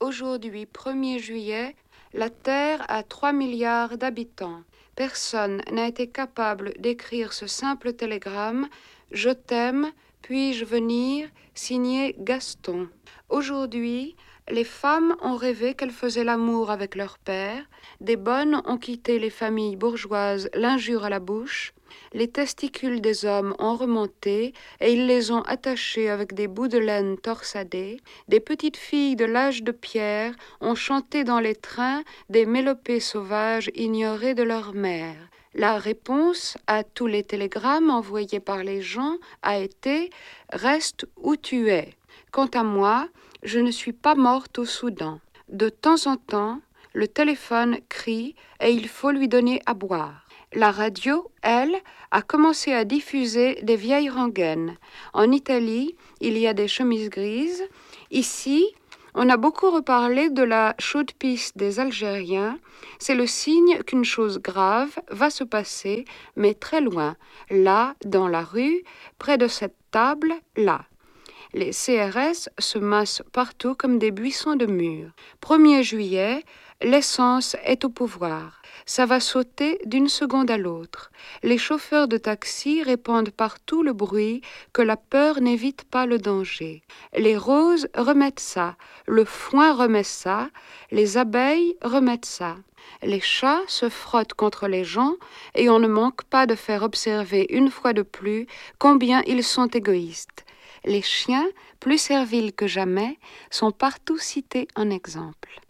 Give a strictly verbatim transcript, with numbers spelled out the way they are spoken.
Aujourd'hui, premier juillet, la Terre a trois milliards d'habitants. Personne n'a été capable d'écrire ce simple télégramme « Je t'aime, puis-je venir ?» signé Gaston. Aujourd'hui, les femmes ont rêvé qu'elles faisaient l'amour avec leur père, des bonnes ont quitté les familles bourgeoises l'injure à la bouche, les testicules des hommes ont remonté et ils les ont attachés avec des bouts de laine torsadés, des petites filles de l'âge de pierre ont chanté dans les trains des mélopées sauvages ignorées de leur mère. La réponse à tous les télégrammes envoyés par les gens a été « Reste où tu es ». Quant à moi, je ne suis pas morte au Soudan. De temps en temps, le téléphone crie et il faut lui donner à boire. La radio, elle, a commencé à diffuser des vieilles rengaines. En Italie, il y a des chemises grises. Ici, on a beaucoup reparlé de la chaude pisse des Algériens. C'est le signe qu'une chose grave va se passer, mais très loin. Là, dans la rue, près de cette table, là. Les C R S se massent partout comme des buissons de mûres. premier juillet, l'essence est au pouvoir. Ça va sauter d'une seconde à l'autre. Les chauffeurs de taxi répandent partout le bruit que la peur n'évite pas le danger. Les roses remettent ça, le foin remet ça, les abeilles remettent ça. Les chats se frottent contre les gens et on ne manque pas de faire observer une fois de plus combien ils sont égoïstes. Les chiens, plus serviles que jamais, sont partout cités en exemple.